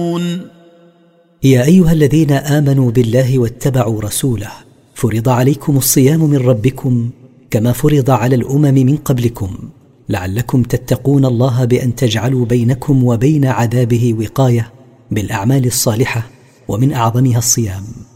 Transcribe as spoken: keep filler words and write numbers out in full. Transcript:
يا أيها الذين آمنوا بالله واتبعوا رسوله فرض عليكم الصيام من ربكم كما فرض على الأمم من قبلكم لعلكم تتقون الله بأن تجعلوا بينكم وبين عذابه وقاية بالأعمال الصالحة ومن أعظمها الصيام.